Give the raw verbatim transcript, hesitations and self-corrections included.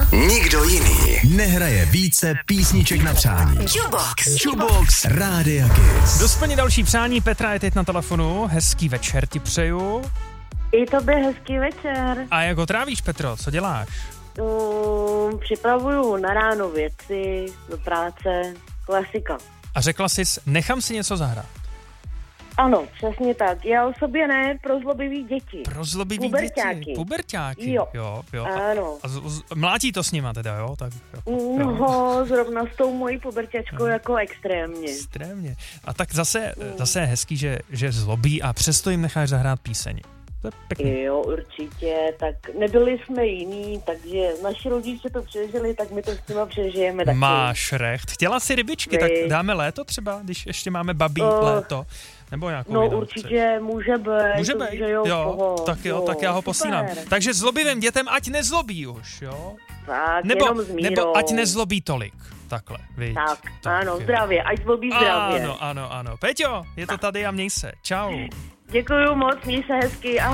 Nikdo jiný nehraje více písniček na přání. Jukebox. Jukebox Rádia Kiss. Kdo splní další přání? Petra je teď na telefonu. Hezký večer ti přeju. I tobě hezký večer. A jak ho trávíš, Petro? Co děláš? Um, připravuju na ráno věci, do práce, klasika. A řekla jsi, nechám si něco zahrát. Ano, přesně tak. Já o sobě ne, pro zlobivý děti. Pro zlobivý Puberťáky. děti. Puberťáky. Jo. jo, jo. Ano. A, a z, z, mlátí to s nima teda, jo? Tak, jo. No, zrovna s tou mojí puberťačkou jako extrémně. Extrémně. A tak zase, mm. zase je hezký, že, že zlobí a přesto jim necháš zahrát píseň. To je pěkný. Jo, určitě, tak nebyli jsme jiní, takže naši rodiče to přežili, tak my to s nima přežijeme taky. Máš recht. Chtěla si rybičky, Vy. tak dáme léto třeba, když ještě máme babí uh, léto. Nebo nějakou No jinou, určitě, co? může být. Může být, jo, jo, toho, tak jo, jo, tak já ho super. posílám. Takže zlobivým dětem ať nezlobí už, jo? Tak, nebo, jenom s mírou. nebo ať nezlobí tolik, takhle, viď? Tak, tak ano, jo. zdravě, ať zlobí zdravě. Ano, ano, ano. Peťo, je to tady a měj se. Čau. Děkuju moc, měj se hezky.